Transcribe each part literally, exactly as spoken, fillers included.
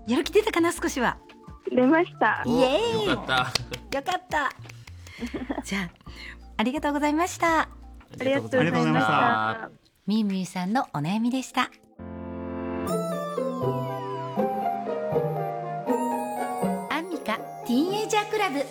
やる気出たかな、少しは。 出ました。 イエーイ、 よかったよかったじゃあありがとうございました。 ありがとうございましあた。 みゆみゆさんのお悩みでした。アンミカティーンエイジャークラブ。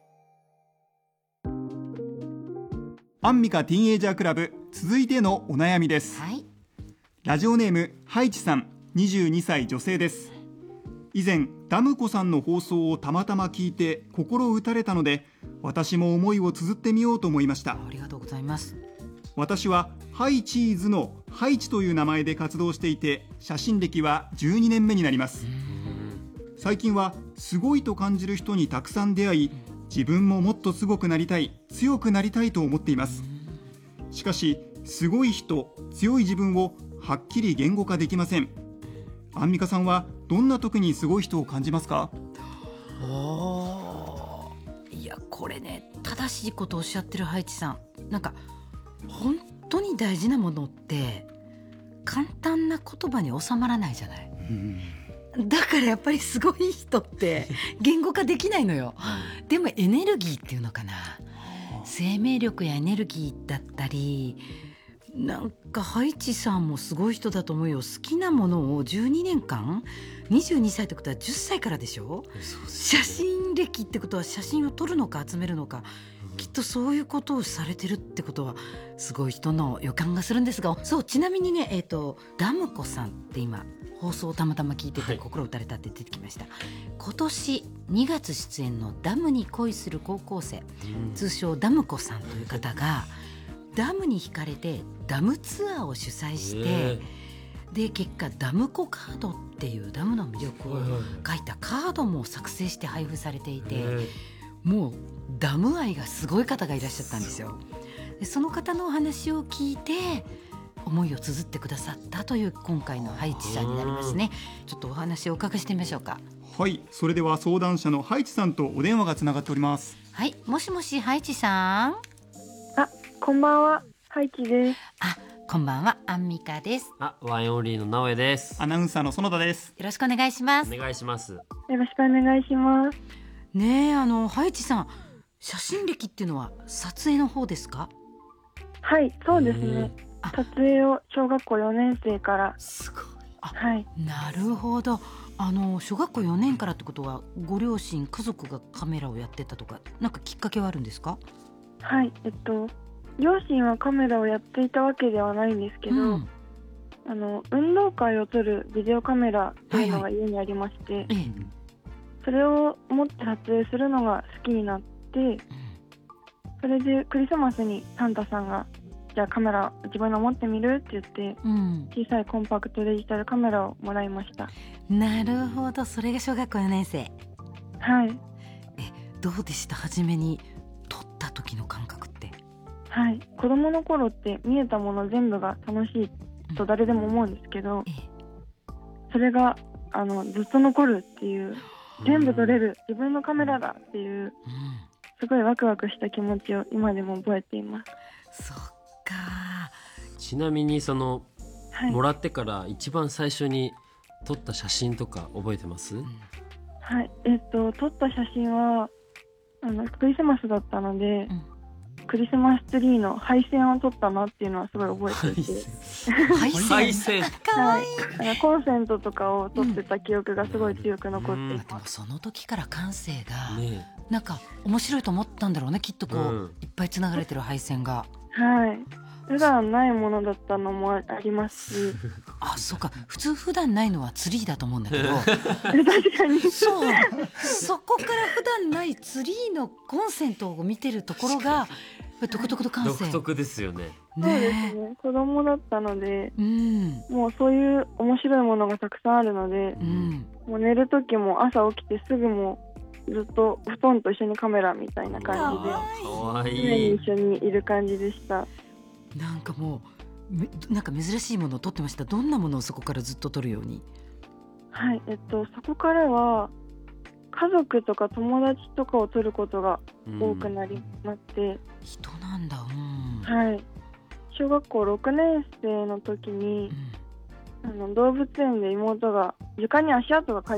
アンミカティーンエイジャークラブ、続いてのお悩みです。 はい、 ラジオネームハイチさん、にじゅうにさい女性です。以前ダムコさんの放送をたまたま聞いて心打たれたので、私も思いを綴ってみようと思いました。 ありがとうございます。 私はハイチーズのハイチという名前で活動していて、写真歴はじゅうにねんめになります。最近はすごいと感じる人にたくさん出会い、自分ももっとすごくなりたい、強くなりたいと思っています。しかしすごい人、強い自分をはっきり言語化できません。アンミカさんはどんな時にすごい人を感じますか？ おー、いやこれね、正しいことをおっしゃってるハイチさん。なんか本当に大事なものって簡単な言葉に収まらないじゃない。だからやっぱりすごい人って言語化できないのよ。でもエネルギーっていうのかな、生命力やエネルギーだったり、なんかハイチさんもすごい人だと思うよ。好きなものをじゅうにねんかん、にじゅうにさいってことはじゅっさいからでしょ。写真歴ってことは写真を撮るのか集めるのか、きっとそういうことをされてるってことはすごい人の予感がするんですが、そう、ちなみにね、えーと、ダムコさんって今放送をたまたま聞いてて心打たれたって出てきました、はい、今年にがつ出演のダムに恋する高校生、うん、通称ダムコさんという方がダムに惹かれてダムツアーを主催して、で結果ダムコカードっていうダムの魅力を書いたカードも作成して配布されていて、もうダム愛がすごい方がいらっしゃったんですよ。でその方のお話を聞いて思いを綴ってくださったという今回のハイチさんになりますね。ちょっとお話をお伺いしてみましょうか。 はい、それでは相談者のハイチさんとお電話がつながっております。 はい、もしもしハイチさん。 あ、こんばんは、ハイチです。 あ、こんばんは、アンミカです。 あ、ワインオンリーの直江です。 アナウンサーの園田です。 よろしくお願いします。 お願いします。 よろしくお願いします。 ねえ、あのハイチさん、写真歴っていうのは撮影の方ですか？ はい、そうですね。撮影を小学校よねん生から。 すごい。あ、 はい。 なるほど。あの小学校よねんからってことはご両親家族がカメラをやってたとか、なんかきっかけはあるんですか？ はい、えっと両親はカメラをやっていたわけではないんですけど、うん、あの運動会を撮るビデオカメラというのが家にありまして、はいはい、それを持って撮影するのが好きになって、それでクリスマスにサンタさんがじゃあカメラ自分の持ってみるって言って、うん、小さいコンパクトデジタルカメラをもらいました。 なるほど、それが小学校よねん生。 はい。 え、どうでした、初めに撮った時の感覚って？ はい、子供の頃って見えたもの全部が楽しいと誰でも思うんですけど、うん、それがあのずっと残るっていう、全部撮れる自分のカメラだっていう、うん、すごいワクワクした気持ちを今でも覚えています。 そっか。 ちなみにその、 はい、 もらってから一番最初に撮った写真とか覚えてます？うん、 はい、えっと撮った写真はあのクリスマスだったので、うん、クリスマスツリーの配線を撮ったなっていうのはすごい覚えていて、 配線かわいい、 はい、コンセントとかを撮ってた記憶がすごい強く残っています。 でもその時から感性が、 ね、 なんか面白いと思ったんだろうね、きっとこう、うん、いっぱいつながれてる配線が。 はい、普段ないものだったのもありますしあ、そうか、普通普段ないのはツリーだと思うんだけど確かにそう、そこから普段ないツリーのコンセントを見てるところが独特の感性。 独特ですよね。 そうですね、子供だったので、 うん、 もうそういう面白いものがたくさんあるので、うん、もう寝る時も朝起きてすぐもずっと布団と一緒にカメラみたいな感じで常に一緒にいる感じでした。 なんかもうなんか珍しいものを撮ってました。どんなものをそこからずっと撮るように？ はい、えっとそこからは家族とか友達とかを撮ることが多くなりまって、うん、 人なんだ、うん、 はい、小学校ろくねん生の時に、うん、あの動物園で妹が床に足跡が描い